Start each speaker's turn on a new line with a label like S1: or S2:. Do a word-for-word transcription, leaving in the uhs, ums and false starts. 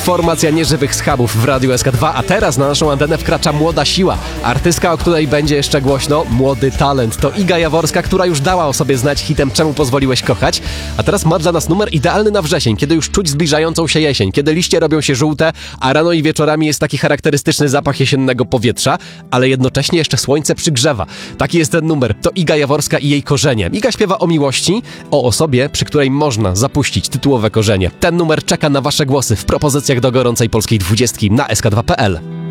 S1: Formacja nieżywych schabów w Radiu S K dwa, a teraz na naszą antenę wkracza młoda siła. Artystka, o której będzie jeszcze głośno, młody talent. To Iga Jaworska, która już dała o sobie znać hitem Czemu pozwoliłeś kochać, a teraz ma dla nas numer idealny na wrzesień, kiedy już czuć zbliżającą się jesień, kiedy liście robią się żółte, a rano i wieczorami jest taki charakterystyczny zapach jesiennego powietrza, ale jednocześnie jeszcze słońce przygrzewa. Taki jest ten numer. To Iga Jaworska i jej Korzenie. Iga śpiewa o miłości, o osobie, przy której można zapuścić tytułowe korzenie. Ten numer czeka na wasze głosy w propozycjach do gorącej polskiej dwudziestki na S K dwa kropka p l.